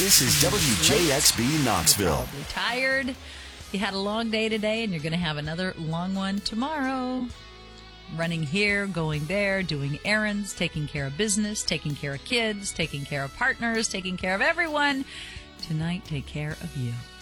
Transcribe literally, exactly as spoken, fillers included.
This is W J X B Knoxville. Probably tired. You had a long day today, and you're going to have another long one tomorrow. Running here, going there, doing errands, taking care of business, taking care of kids, taking care of partners, taking care of everyone. Tonight, take care of you.